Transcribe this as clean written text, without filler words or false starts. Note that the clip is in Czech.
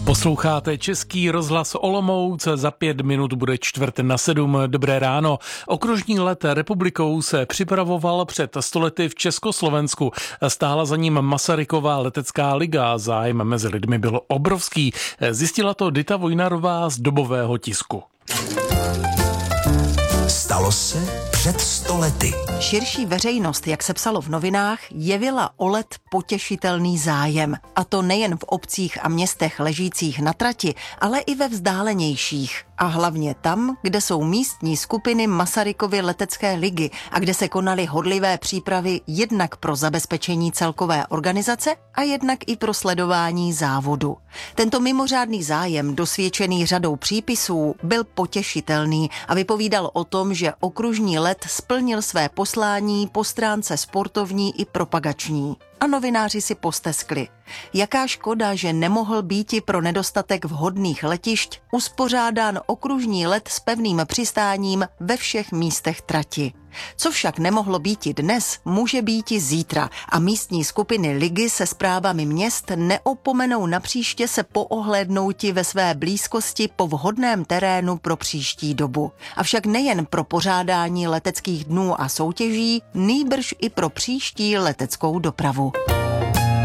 Posloucháte Český rozhlas Olomouc, za 5 minut bude 6:45. Dobré ráno. Okružní let republikou se připravoval před 100 lety v Československu. Stála za ním Masarykova letecká liga. Zájem mezi lidmi byl obrovský. Zjistila to Dita Vojnarová z Dobového tisku. Stalo se před 100 lety. Širší veřejnost, jak se psalo v novinách, jevila o let potěšitelný zájem. A to nejen v obcích a městech ležících na trati, ale i ve vzdálenějších. A hlavně tam, kde jsou místní skupiny Masarykovy letecké ligy a kde se konaly horlivé přípravy jednak pro zabezpečení celkové organizace a jednak i pro sledování závodu. Tento mimořádný zájem, dosvědčený řadou přípisů, byl potěšitelný a vypovídal o tom, že okružní let splnil své poslání po stránce sportovní i propagační. A novináři si posteskli. Jaká škoda, že nemohl býti pro nedostatek vhodných letišť uspořádán okružní let s pevným přistáním ve všech místech trati. Co však nemohlo býti dnes, může býti zítra a místní skupiny ligy se správami měst neopomenou napříště se poohlédnouti ve své blízkosti po vhodném terénu pro příští dobu. Avšak nejen pro pořádání leteckých dnů a soutěží, nýbrž i pro příští leteckou dopravu.